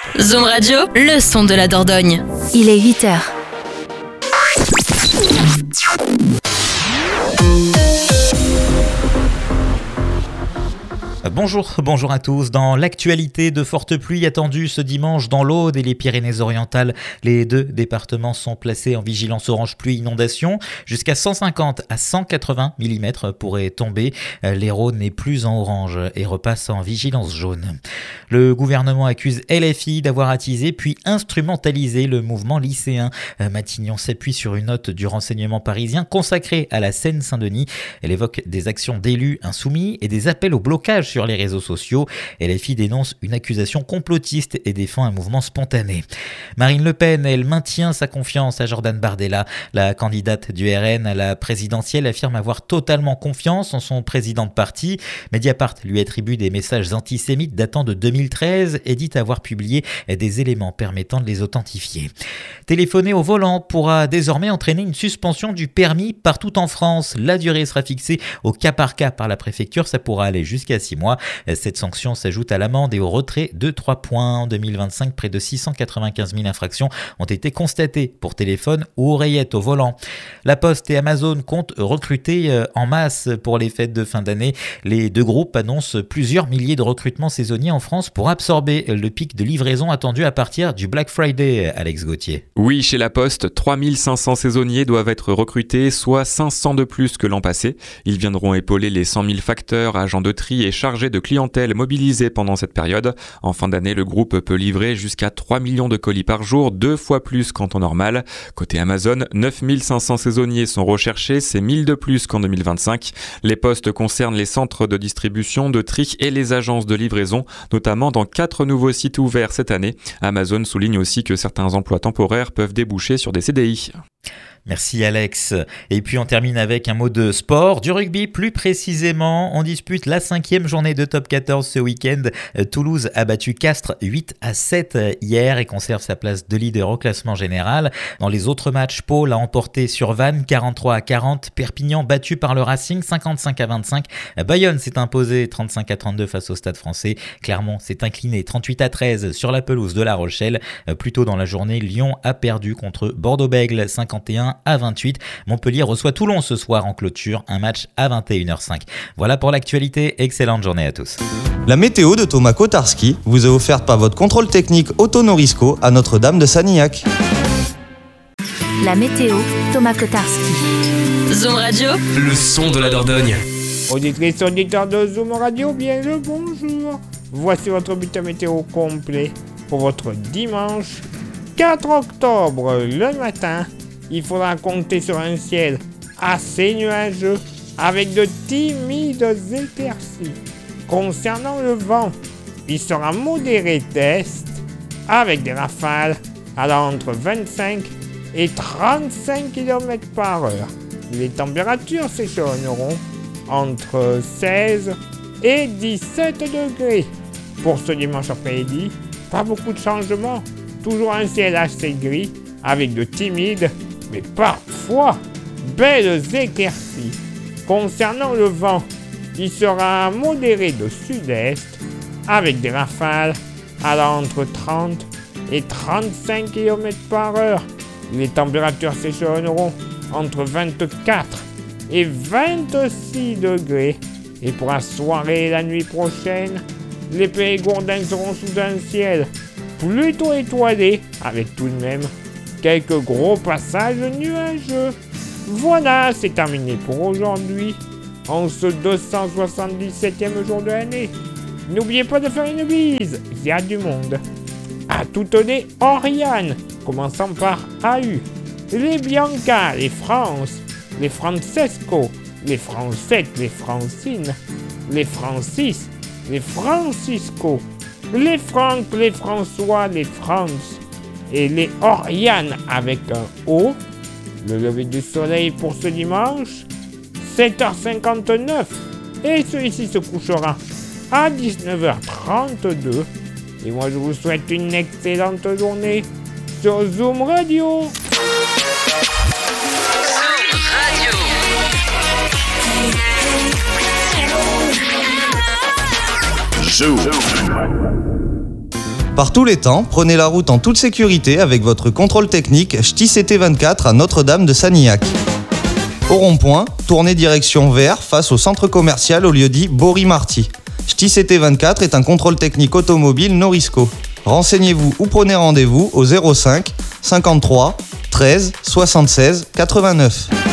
Zoom Radio, le son de la Dordogne. Il est 8h. Bonjour à tous. Dans l'actualité, de fortes pluies attendues ce dimanche dans l'Aude et les Pyrénées-Orientales. Les deux départements sont placés en vigilance orange pluie inondation. Jusqu'à 150 à 180 mm pourraient tomber. L'Hérault n'est plus en orange et repasse en vigilance jaune. Le gouvernement accuse LFI d'avoir attisé puis instrumentalisé le mouvement lycéen. Matignon s'appuie sur une note du renseignement parisien consacrée à la Seine-Saint-Denis. Elle évoque des actions d'élus insoumis et des appels au blocage sur les réseaux sociaux. LFI dénonce une accusation complotiste et défend un mouvement spontané. Marine Le Pen, elle maintient sa confiance à Jordan Bardella. La candidate du RN à la présidentielle affirme avoir totalement confiance en son président de parti. Mediapart lui attribue des messages antisémites datant de 2013 et dit avoir publié des éléments permettant de les authentifier. Téléphoner au volant pourra désormais entraîner une suspension du permis partout en France. La durée sera fixée au cas par cas par la préfecture. Ça pourra aller jusqu'à 6 mois. Cette sanction s'ajoute à l'amende et au retrait de 3 points. En 2025, près de 695 000 infractions ont été constatées pour téléphone ou oreillette au volant. La Poste et Amazon comptent recruter en masse pour les fêtes de fin d'année. Les deux groupes annoncent plusieurs milliers de recrutements saisonniers en France pour absorber le pic de livraison attendu à partir du Black Friday. Alex Gauthier. Oui, chez La Poste, 3500 saisonniers doivent être recrutés, soit 500 de plus que l'an passé. Ils viendront épauler les 100 000 facteurs, agents de tri et chargés de clientèle mobilisés pendant cette période. En fin d'année, le groupe peut livrer jusqu'à 3 millions de colis par jour, 2 fois plus qu'en temps normal. Côté Amazon, 9500 saisonniers sont recherchés, c'est 1000 de plus qu'en 2025. Les postes concernent les centres de distribution, de tri et les agences de livraison, notamment dans 4 nouveaux sites ouverts cette année. Amazon souligne aussi que certains emplois temporaires peuvent déboucher sur des CDI. Merci Alex. Et puis on termine avec un mot de sport, du rugby plus précisément. On dispute la 5e journée de top 14 ce week-end. Toulouse a battu Castres 8-7 hier et conserve sa place de leader au classement général. Dans les autres matchs, Pau l'a emporté sur Vannes 43-40. Perpignan battu par le Racing 55-25. Bayonne s'est imposé 35-32 face au Stade Français. Clermont s'est incliné 38-13 sur la pelouse de La Rochelle. Plus tôt dans la journée, Lyon a perdu contre Bordeaux-Bègles 51-28. Montpellier reçoit Toulon ce soir en clôture, un match à 21h05. Voilà pour l'actualité, excellente journée à tous. La météo de Thomas Kotarski vous est offerte par votre contrôle technique Auto-Norisco à Notre-Dame de Sanilhac. La météo, Thomas Kotarski. Zoom Radio, le son de la Dordogne. Auditrices, auditeurs de Zoom Radio, bien le bonjour. Voici votre bulletin météo complet pour votre dimanche 4 octobre. Le matin, il faudra compter sur un ciel assez nuageux avec de timides éclaircies. Concernant le vent, il sera modéré d'est avec des rafales allant entre 25 et 35 km par heure. Les températures s'échelonneront entre 16 et 17 degrés. Pour ce dimanche après-midi, pas beaucoup de changements. Toujours un ciel assez gris avec de timides mais parfois belles éclaircies. Concernant le vent, il sera modéré de sud-est avec des rafales allant entre 30 et 35 km par heure. Les températures s'échelonneront entre 24 et 26 degrés. Et pour la soirée et la nuit prochaine, les Périgourdins seront sous un ciel plutôt étoilé avec tout de même quelques gros passages nuageux. Voilà, c'est terminé pour aujourd'hui, en ce 277e jour de l'année. N'oubliez pas de faire une bise, il y a du monde. À toutes les Oriane, commençant par AU, les Bianca, les France, les Francesco, les Francette, les Francine, les Francis, les Francisco, les Franck, les François, les France et les Oriane avec un O. Le lever du soleil pour ce dimanche, 7h59. Et celui-ci se couchera à 19h32. Et moi je vous souhaite une excellente journée sur Zoom Radio. Zoom. Par tous les temps, prenez la route en toute sécurité avec votre contrôle technique Ch'ti CT24 à Notre-Dame de Sanilhac. Au rond-point, tournez direction vers face au centre commercial au lieu-dit Bory-Marty. Ch'ti CT24 est un contrôle technique automobile Norisco. Renseignez-vous ou prenez rendez-vous au 05 53 13 76 89.